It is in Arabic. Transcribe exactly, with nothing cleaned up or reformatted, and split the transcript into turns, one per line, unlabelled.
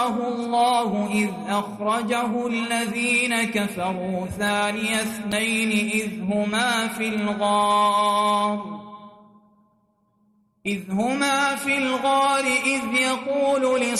الله إذ أخرجه الذين كفروا ثاني اثنين إذ هما في الغار إذ هما في الغار إذ يقول